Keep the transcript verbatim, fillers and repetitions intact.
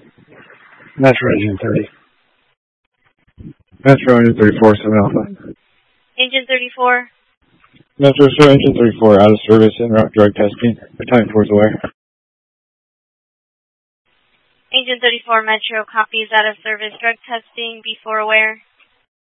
Metro Engine thirty. Metro Engine thirty-four, seven Alpha. Engine thirty-four. Metro Sir, Engine thirty-four, out of service, en route drug testing. Battalion four is aware. Engine thirty-four Metro, copies out of service drug testing, B four aware.